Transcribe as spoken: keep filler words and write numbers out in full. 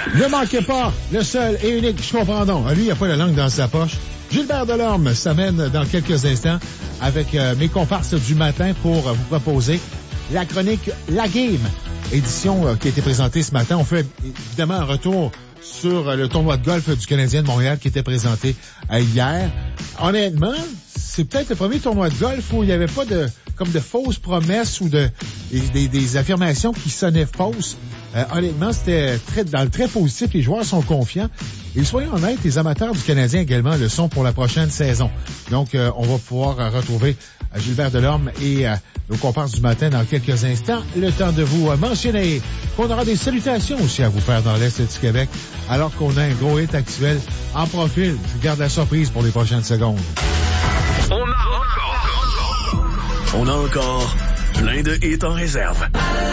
Ne manquez pas le seul et unique, je comprends donc. Lui, il n'a pas la langue dans sa poche. Gilbert Delorme s'amène dans quelques instants avec euh, mes comparses du matin pour euh, vous proposer la chronique La Game, édition euh, qui a été présentée ce matin. On fait évidemment un retour sur euh, le tournoi de golf du Canadien de Montréal qui était présenté euh, hier. Honnêtement, c'est peut-être le premier tournoi de golf où il n'y avait pas de comme de fausses promesses ou de des, des affirmations qui sonnaient fausses. Euh, honnêtement, c'était très dans le très positif. Les joueurs sont confiants. Et soyons honnêtes, les amateurs du Canadien également le sont pour la prochaine saison. Donc, euh, on va pouvoir euh, retrouver euh, Gilbert Delorme et euh, nos comparses du matin dans quelques instants. Le temps de vous euh, mentionner qu'on aura des salutations aussi à vous faire dans l'Est du Québec, alors qu'on a un gros hit actuel en profil. Je vous garde la surprise pour les prochaines secondes. On a encore, on a encore plein de hits en réserve.